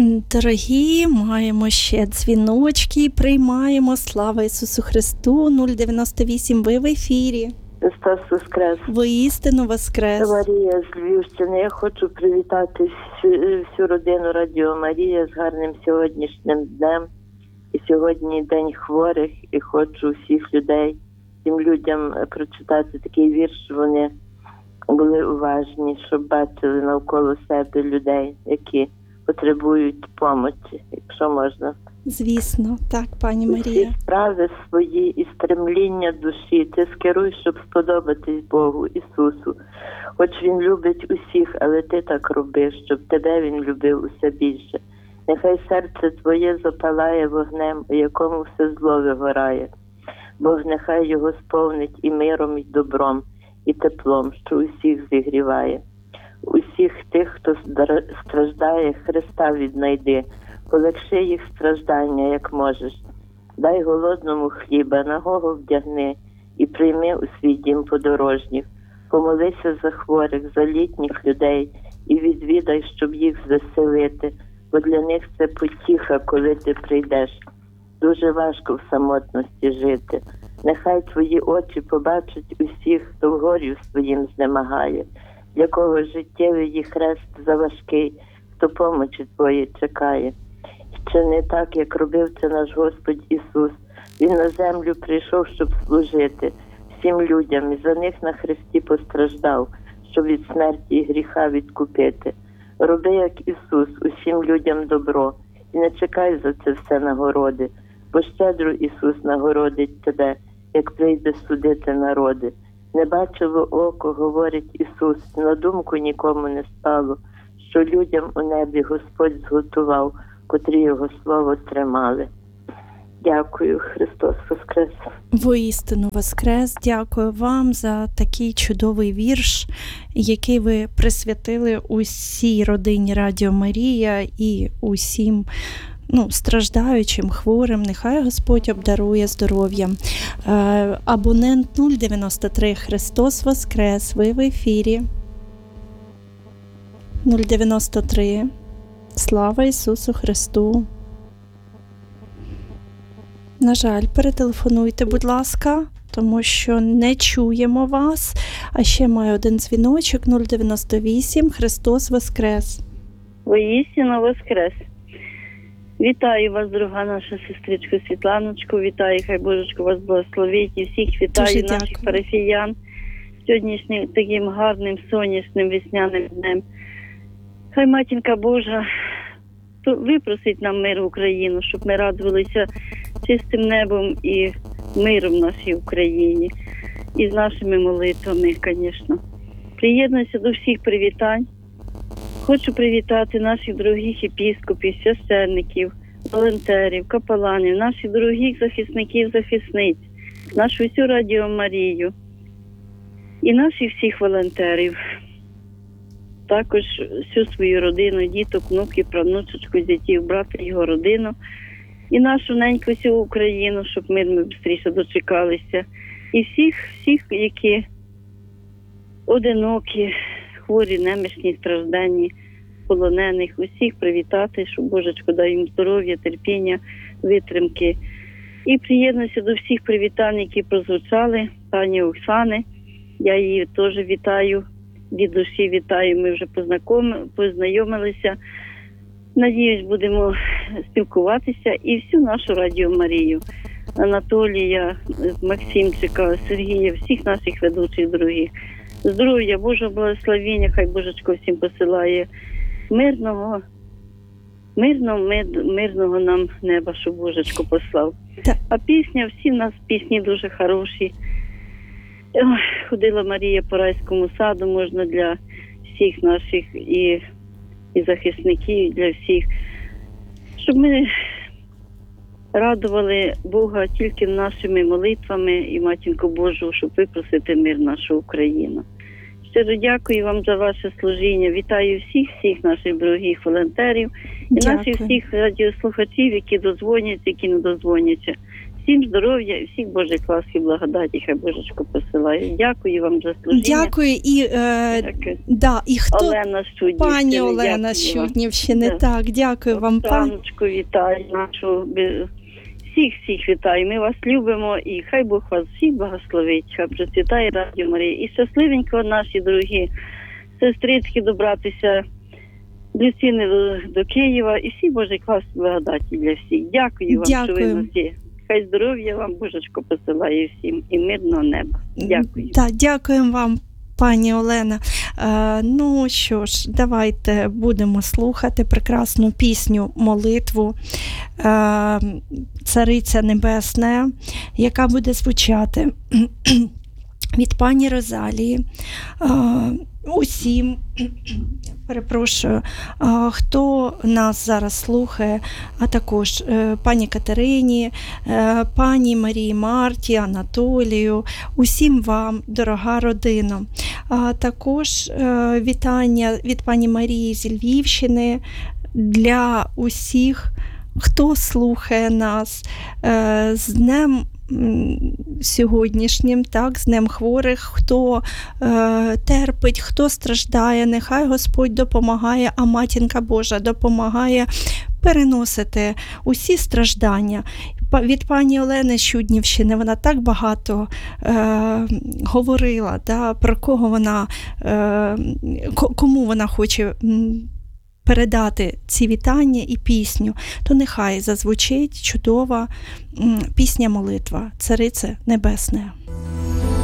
Дорогі, маємо ще дзвіночки, приймаємо. Слава Ісусу Христу, 098, ви в ефірі. Христос Воскрес! Воістину Воскрес! Марія з Львівщини. Я хочу привітати всю родину Радіо Марія з гарним сьогоднішнім днем. І сьогодні День хворих, і хочу всіх людей, всім людям прочитати такий вірш, щоб вони були уважні, щоб бачили навколо себе людей, які потребують помочі, якщо можна. Звісно, так, пані Марія. Усі справи свої і стремління душі ти скеруй, щоб сподобатись Богу, Ісусу. Хоч Він любить усіх, але ти так роби, щоб тебе Він любив усе більше. Нехай серце твоє запалає вогнем, у якому все зло вигорає. Бог нехай його сповнить і миром, і добром, і теплом, що усіх зігріває. Усіх тих, хто страждає, Христа віднайди, полегши їх страждання, як можеш. Дай голодному хліба, нагого вдягни і прийми у свій дім подорожніх. Помолися за хворих, за літніх людей і відвідай, щоб їх звеселити, бо для них це потіха, коли ти прийдеш. Дуже важко в самотності жити. Нехай твої очі побачать усіх, хто в горю своїм знемагає, для кого життєвий їх хрест заважкий, хто помочі твої чекає. Чи не так, як робив це наш Господь Ісус? Він на землю прийшов, щоб служити всім людям, і за них на хресті постраждав, щоб від смерті і гріха відкупити. Роби, як Ісус, усім людям добро, і не чекай за це все нагороди, бо щедро Ісус нагородить тебе, як прийде судити народи. Не бачило око, говорить Ісус, на думку нікому не спало, що людям у небі Господь зготував, котрі Його слово тримали. Дякую, Христос Воскрес! Воістину Воскрес! Дякую вам за такий чудовий вірш, який ви присвятили усій родині Радіо Марія і усім страждаючим, хворим. Нехай Господь обдарує здоров'ям. Абонент 093, Христос Воскрес! Ви в ефірі. 093. Слава Ісусу Христу! На жаль, перетелефонуйте, будь ласка, тому що не чуємо вас. А ще маю один дзвіночок, 098, Христос Воскрес! Воістину Воскрес! Вітаю вас, дорога наша сестричко Світланочко, вітаю, хай Божечко вас благословить, і всіх вітаю наших парафіян сьогоднішнім таким гарним, сонячним, весняним днем. Хай Матінка Божа випросить нам мир в Україну, щоб ми радувалися чистим небом і миром в нашій Україні. І з нашими молитвами, звісно. Приєднуюся до всіх привітань. Хочу привітати наших дорогих єпископів, священників, волонтерів, капеланів, наших дорогих захисників, захисниць, нашу всю Радіо Марію і наших всіх волонтерів. Також всю свою родину, діток, внуків, правнучечку, зятів, брата, його родину. І нашу неньку всю Україну, щоб ми швидше дочекалися. І всіх, які одинокі, хворі, немічні, стражденні, полонених, усіх привітати, щоб Божечко дав їм здоров'я, терпіння, витримки. І приєднуюся до всіх привітань, які прозвучали, пані Оксани. Я її теж вітаю, від душі вітаю, ми вже познайомилися. Надіюсь, будемо спілкуватися і всю нашу Радіо Марію. Анатолія, Максимчика, Сергія, всіх наших ведучих дорогих. Здоров'я, Божого благословення, хай Божечко всім посилає мирного нам неба, щоб Божечко послав. А пісня, всі в нас пісні дуже хороші. Ходила Марія по райському саду, можна для всіх наших і захисників, і для всіх. Щоб ми радували Бога тільки нашими молитвами і Матінку Божу, щоб випросити мир в нашу Україну. Щиро дякую вам за ваше служіння. Вітаю всіх наших дорогих волонтерів і наших всіх радіослухачів, які дозвоняться, які не дозвоняться. Всім здоров'я і всіх Божих ласки, благодаті, хай Божечко посилає. Дякую вам за служіння. Дякую. І, Дякую. і хто? Олена з Чуднівщини. Пані Олена з дякую вам. Чуднівщини. Да. Так, дякую вам, пані. Оксаночку вітаю, нашу всіх вітаю. Ми вас любимо і хай Бог вас всіх благословить. Хай процвітає Радіо Марія. І щасливенько наші дорогі сестрички добратися до Люціни до Києва. І всі Божі клас благодаті для всіх. Дякую вам, що ви Дякую. всі. Хай здоров'я вам Божечко посилає всім і мирного неба. Дякую. Так, дякуємо вам, пані Олена. Ну що ж, давайте будемо слухати прекрасну пісню, молитву «Цариця Небесна», яка буде звучати від пані Розалії. Усім, перепрошую, хто нас зараз слухає, а також пані Катерині, пані Марії Марті, Анатолію, усім вам, дорога родина. Також вітання від пані Марії зі Львівщини для усіх, хто слухає нас, з днем сьогоднішнім, так, з Днем хворих, хто терпить, хто страждає, нехай Господь допомагає, а Матінка Божа допомагає переносити усі страждання. Від пані Олени з Чуднівщини вона так багато говорила, да, про кого вона, кому вона хоче передати ці вітання і пісню, то нехай зазвучить чудова пісня-молитва «Царице Небесне».